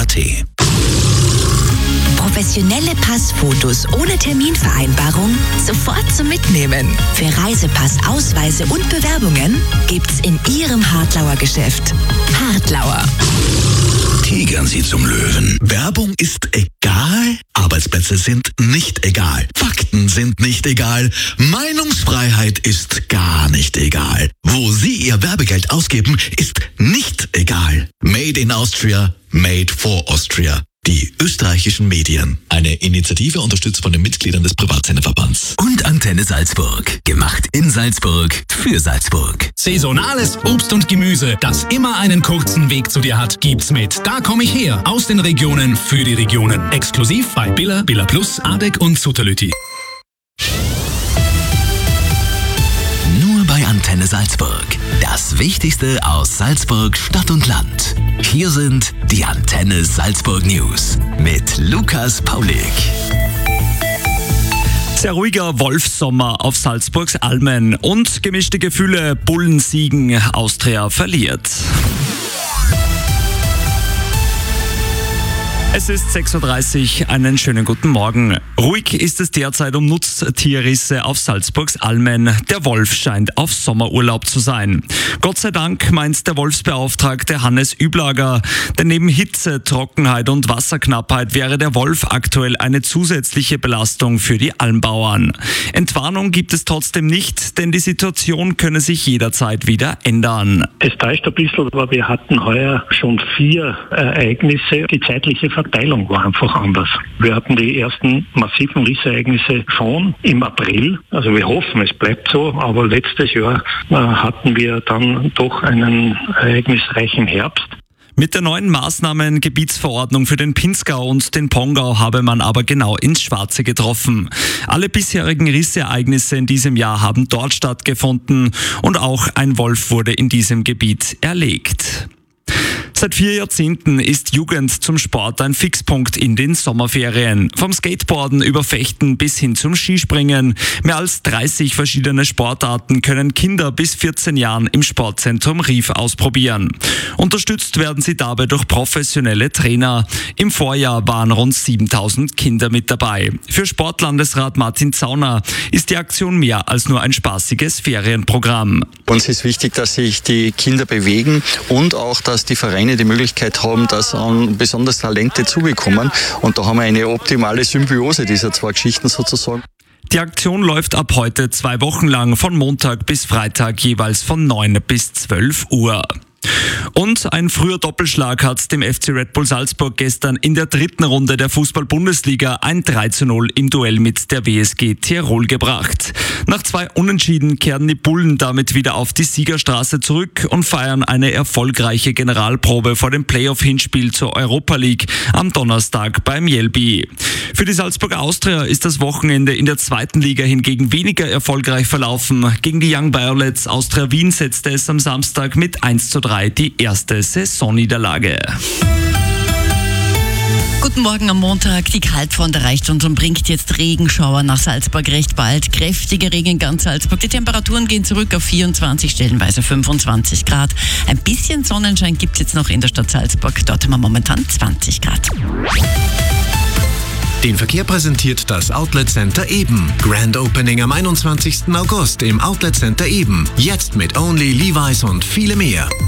Professionelle Passfotos ohne Terminvereinbarung sofort zum Mitnehmen. Für Reisepass, Ausweise und Bewerbungen gibt's in Ihrem Hartlauer Geschäft. Hartlauer. Tigern Sie zum Löwen. Werbung ist egal, Arbeitsplätze sind nicht egal, Fakten sind nicht egal, Meinungsfreiheit ist gar nicht egal. Wo Sie Ihr Werbegeld ausgeben, ist nicht egal. Made in Austria, made for Austria. Die österreichischen Medien. Eine Initiative unterstützt von den Mitgliedern des Privatsenderverbands. Und Antenne Salzburg. Gemacht in Salzburg für Salzburg. Saisonales Obst und Gemüse, das immer einen kurzen Weg zu dir hat, gibt's mit Da komm ich her. Aus den Regionen für die Regionen. Exklusiv bei Billa, Billa Plus, Adek und Sutterlüti. Nur bei Antenne Salzburg. Das Wichtigste aus Salzburg, Stadt und Land. Hier sind die Antenne Salzburg News mit Lukas Paulik. Sehr ruhiger Wolfssommer auf Salzburgs Almen und gemischte Gefühle, Bullen siegen, Austria verliert. Es ist 6.30 Uhr, einen schönen guten Morgen. Ruhig ist es derzeit um Nutztierrisse auf Salzburgs Almen. Der Wolf scheint auf Sommerurlaub zu sein. Gott sei Dank meint der Wolfsbeauftragte Hannes Üblager, denn neben Hitze, Trockenheit und Wasserknappheit wäre der Wolf aktuell eine zusätzliche Belastung für die Almbauern. Entwarnung gibt es trotzdem nicht, denn die Situation könne sich jederzeit wieder ändern. Es täuscht ein bisschen, aber wir hatten heuer schon 4 Ereignisse. Die zeitliche Verteilung war einfach anders. Wir hatten die ersten massiven Rissereignisse schon im April. Also wir hoffen, es bleibt so. Aber letztes Jahr hatten wir dann doch einen ereignisreichen Herbst. Mit der neuen Maßnahmen-Gebietsverordnung für den Pinzgau und den Pongau habe man aber genau ins Schwarze getroffen. Alle bisherigen Rissereignisse in diesem Jahr haben dort stattgefunden und auch ein Wolf wurde in diesem Gebiet erlegt. Seit 4 Jahrzehnten ist Jugend zum Sport ein Fixpunkt in den Sommerferien. Vom Skateboarden über Fechten bis hin zum Skispringen. Mehr als 30 verschiedene Sportarten können Kinder bis 14 Jahren im Sportzentrum Rief ausprobieren. Unterstützt werden sie dabei durch professionelle Trainer. Im Vorjahr waren rund 7.000 Kinder mit dabei. Für Sportlandesrat Martin Zauner ist die Aktion mehr als nur ein spaßiges Ferienprogramm. Uns ist wichtig, dass sich die Kinder bewegen und auch, dass die Vereine die Möglichkeit haben, dass an besonders Talente zubekommen. Und da haben wir eine optimale Symbiose dieser 2 Geschichten sozusagen. Die Aktion läuft ab heute 2 Wochen lang von Montag bis Freitag jeweils von 9 bis 12 Uhr. Und ein früher Doppelschlag hat dem FC Red Bull Salzburg gestern in der 3. Runde der Fußball-Bundesliga ein 3:0 im Duell mit der WSG Tirol gebracht. Nach 2 Unentschieden kehren die Bullen damit wieder auf die Siegerstraße zurück und feiern eine erfolgreiche Generalprobe vor dem Playoff-Hinspiel zur Europa League am Donnerstag beim Mjällby. Für die Salzburger Austria ist das Wochenende in der 2. Liga hingegen weniger erfolgreich verlaufen. Gegen die Young Violets Austria Wien setzte es am Samstag mit 1:3 die erste Saisonniederlage. Guten Morgen am Montag. Die Kaltfront erreicht uns und bringt jetzt Regenschauer nach Salzburg recht bald. Kräftiger Regen in ganz Salzburg. Die Temperaturen gehen zurück auf 24, stellenweise 25 Grad. Ein bisschen Sonnenschein gibt es jetzt noch in der Stadt Salzburg. Dort haben wir momentan 20 Grad. Den Verkehr präsentiert das Outlet Center Eben. Grand Opening am 21. August im Outlet Center Eben. Jetzt mit Only, Levi's und viele mehr.